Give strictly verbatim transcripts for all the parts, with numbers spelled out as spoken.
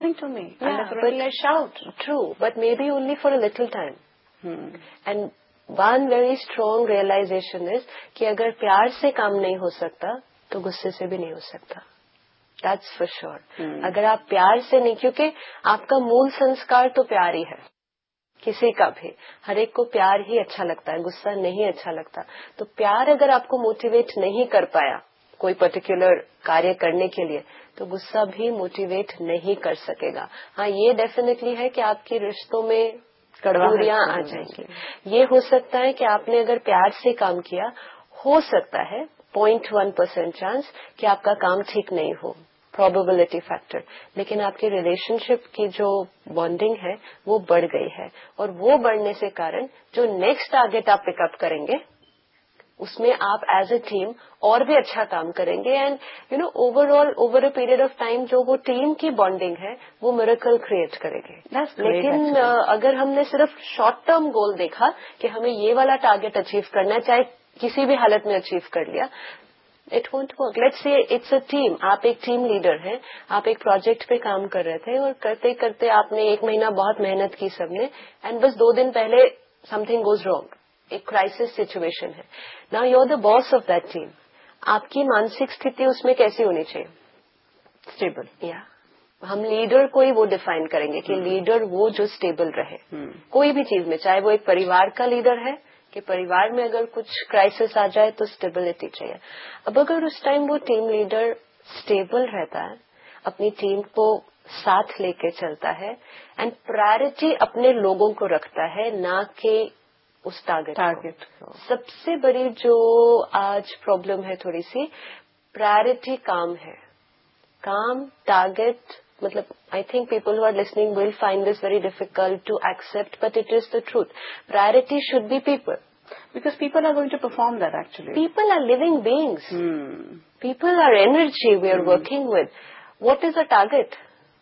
listening to me. Yeah, and definitely I shout. True, but maybe only for a little time. Hmm. And one very strong realization is कि अगर प्यार से काम नहीं हो सकता तो गुस्से से भी नहीं हो सकता. That's for sure. Hmm. अगर आप प्यार से नहीं, क्योंकि आपका मूल संस्कार तो प्यार ही है, किसी का भी. हर एक को प्यार ही अच्छा लगता है, गुस्सा नहीं अच्छा लगता. तो प्यार अगर आपको मोटिवेट नहीं कर पाया कोई पर्टिकुलर कार्य करने के लिए, तो गुस्सा भी मोटिवेट नहीं कर सकेगा. हाँ, ये डेफिनेटली है कि आपके रिश्तों में कड़वाहटियां आ जाएंगी. ये हो सकता है कि आपने अगर प्यार से काम किया, हो सकता है पॉइंट वन परसेंट चांस कि आपका काम ठीक नहीं हो, प्रोबेबिलिटी फैक्टर. लेकिन आपकी रिलेशनशिप की जो बॉन्डिंग है वो बढ़ गई है, और वो बढ़ने से कारण जो नेक्स्ट टारगेट आप पिकअप करेंगे उसमें आप एज ए टीम और भी अच्छा काम करेंगे. And you know overall over a period of time जो वो टीम की बॉन्डिंग है वो मिरेकल क्रिएट करेगी. लेकिन uh, अगर हमने सिर्फ शॉर्ट टर्म गोल देखा कि हमें ये वाला टारगेट अचीव करना है, चाहे किसी भी हालत में अचीव कर लिया, it won't work. Let's say it's a team. आप एक टीम लीडर हैं, आप एक प्रोजेक्ट पे काम कर रहे थे और करते करते आपने एक महीना बहुत मेहनत की सबने, एंड बस दो दिन पहले समथिंग गोज रॉन्ग, एक क्राइसिस सिचुएशन है. Now you are the boss of that team. आपकी मानसिक स्थिति उसमें कैसी होनी चाहिए? स्टेबल. या हम लीडर को ही वो डिफाइन करेंगे कि लीडर वो जो स्टेबल रहे. hmm. कोई भी चीज में, चाहे वो एक परिवार का लीडर है कि परिवार में अगर कुछ क्राइसिस आ जाए तो स्टेबिलिटी चाहिए. अब अगर उस टाइम वो टीम लीडर स्टेबल रहता है, अपनी टीम को साथ लेके चलता है, एंड प्रायोरिटी अपने लोगों को रखता है, ना कि उस टारगेट टारगेट. सबसे बड़ी जो आज प्रॉब्लम है थोड़ी सी, प्रायोरिटी काम है. काम, टारगेट, मतलब I think people who are listening will find this very difficult to accept, but it is the truth. Priority should be people, because people are going to perform that actually. People are living beings. hmm. People are energy we are hmm. working with. What is a target?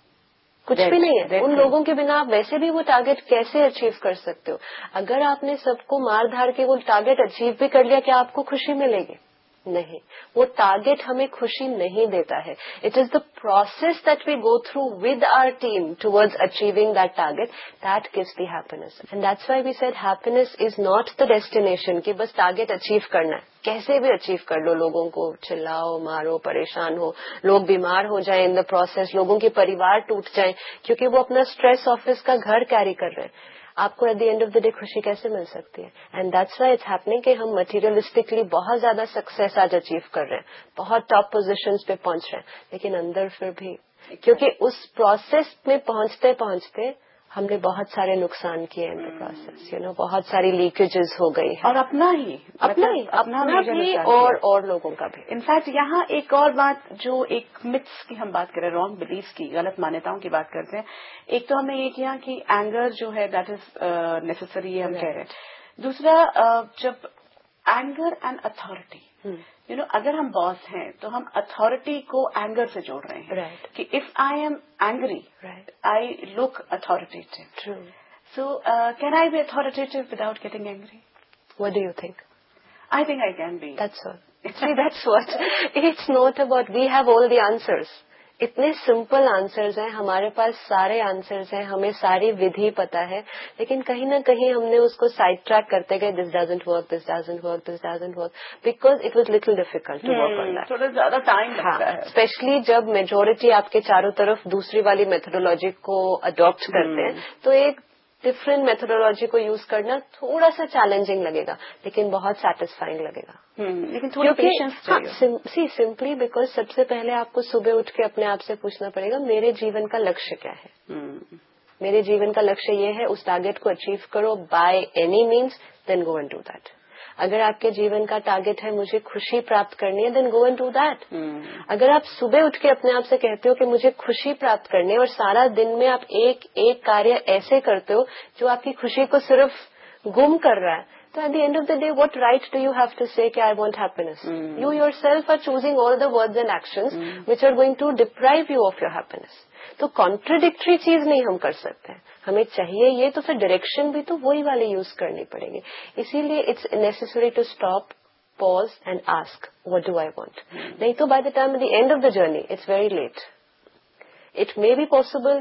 कुछ That, भी नहीं है. उन true. लोगों के बिना आप वैसे भी वो टारगेट कैसे अचीव कर सकते हो? अगर आपने सबको मार धार के वो टारगेट अचीव भी कर लिया, क्या आपको खुशी मिलेगी? नहीं. वो टारगेट हमें खुशी नहीं देता है. It is the process that we go through with our team towards achieving that target that gives the happiness. And that's why we said happiness is not the destination कि बस टारगेट अचीव करना है, कैसे भी achieve कर लो, लोगों को चिल्लाओ, मारो, परेशान हो, लोग बीमार हो जाएं इन द प्रोसेस, लोगों के परिवार टूट जाएं क्योंकि वो अपना स्ट्रेस ऑफिस का घर कैरी कर रहे हैं. आपको at the end of the day खुशी कैसे मिल सकती है? And that's why it's happening कि हम मटेरियलिस्टिकली बहुत ज्यादा सक्सेस आज अचीव कर रहे हैं, बहुत टॉप पोजीशंस पे पहुंच रहे हैं, लेकिन अंदर फिर भी, क्योंकि उस प्रोसेस में पहुंचते पहुंचते हमने बहुत सारे नुकसान किए in the process. You know, बहुत सारी लीकेजेस हो गई है. और अपना ही अपना ही अपना, अपना भी और और लोगों का भी. इनफैक्ट यहाँ एक और बात, जो एक मिथ्स की हम बात करें, रॉन्ग बिलीफ की, गलत मान्यताओं की बात करते हैं. एक तो हमने ये किया कि एंगर जो है दैट इज नेसेसरी, हम कह रहे हैं. दूसरा, uh, जब anger and authority, you know, अगर हम बॉस हैं तो हम अथॉरिटी को एंगर से जोड़ रहे हैं. right. कि if I am angry, I look authoritative. True. So, uh, can I be authoritative without getting angry? What do you think? I think I can be. That's all. See, that's what. It's not about we have all the answers. इतने simple answers हैं हमारे पास, सारे answers हैं, हमें सारी विधि पता है, लेकिन कहीं ना कहीं हमने उसको साइड ट्रैक करते गए. This doesn't work, this doesn't work, this doesn't work, because it was little difficult to work on that. थोड़ा ज्यादा टाइम लगता है, स्पेशली जब मेजोरिटी आपके चारों तरफ दूसरी वाली मेथोडोलॉजी को अडॉप्ट करते हैं, तो एक डिफरेंट मेथोडोलॉजी को यूज करना थोड़ा सा चैलेंजिंग लगेगा, लेकिन बहुत सेटिस्फाइंग लगेगा. hmm. लेकिन थोड़ी पेशेंस चाहिए. सी सिंपली बिकॉज सबसे पहले आपको सुबह उठ के अपने आप से पूछना पड़ेगा, मेरे जीवन का लक्ष्य क्या है? hmm. मेरे जीवन का लक्ष्य ये है, उस टारगेट को अचीव करो by any means, then go and do that. अगर आपके जीवन का टारगेट है मुझे खुशी प्राप्त करनी है, then go and do that. अगर आप सुबह उठ के अपने आप से कहते हो कि मुझे खुशी प्राप्त करनी है, और सारा दिन में आप एक एक कार्य ऐसे करते हो जो आपकी खुशी को सिर्फ गुम कर रहा है, तो at the end of the day what right do you have to से कि I want happiness? You yourself are choosing all the words and actions which are going to deprive you of your happiness. तो contradictory चीज नहीं हम कर सकते हैं. हमें चाहिए ये, तो फिर डायरेक्शन भी तो वही वाले यूज करनी पड़ेगी. इसीलिए it's necessary to stop, pause and ask what do I want. नहीं तो by the time at the end of the journey it's very late. It may be possible